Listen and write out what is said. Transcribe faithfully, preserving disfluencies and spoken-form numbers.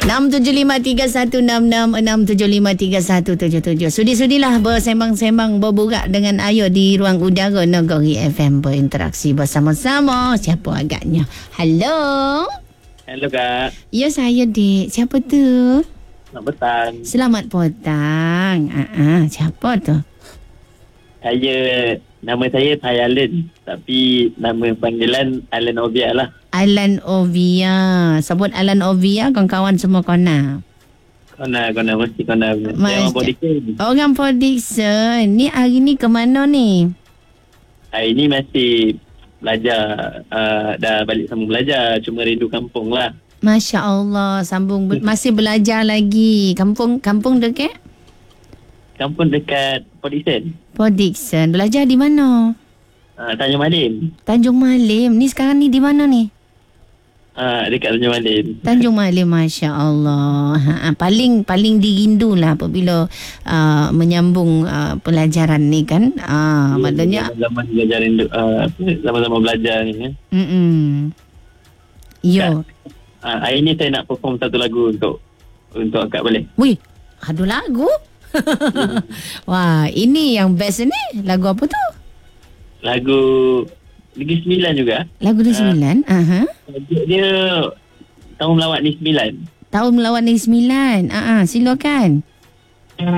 enam tujuh lima tiga satu enam enam enam tujuh lima tiga satu tujuh tujuh. Sudi-sudilah bersembang-sembang berburak dengan Ayu di ruang udara Negeri F M, berinteraksi bersama-sama. Siapa agaknya? Halo. Hello Kak. Ya, saya Dik. Siapa tu? Selamat petang. Selamat petang. Ah, siapa tu? Saya, nama saya Thai Alan. Tapi nama panggilan Alan Ovia lah. Alan Ovia. Sebut Alan Ovia, kawan-kawan semua kona. Kona, kona, mesti kona. Saya orang Podikson. Orang Podikson. Ni hari ni ke mana ni? Hari ni masih belajar. Uh, dah balik sambung belajar. Cuma rindu kampung lah. Masya Allah. Sambung, be- masih belajar lagi. Kampung kampung dekat? Kampung dekat Podikson. Podikson. Belajar di mana? Uh, Tanjung Malim. Tanjung Malim. Ni sekarang ni di mana ni? Uh, dekat Tanjung Malim. Tanjung Malim, Masya Allah. Ha, paling paling dirindulah apabila uh, menyambung uh, pelajaran ni kan. Uh, ya, maknanya zaman belajar uh, zaman-zaman belajar ni kan. Hmm. Yo. Uh, hari ni saya nak perform satu lagu untuk untuk akak, boleh? Wih, ada lagu? Wah, ini yang best ni. Lagu apa tu? Lagu Negeri Sembilan juga. Lagu Negeri Sembilan? Aha. Dia, dia Tahun Melawat Negeri Sembilan. Tahun Melawat Negeri Sembilan. Ah, uh-huh. Silakan.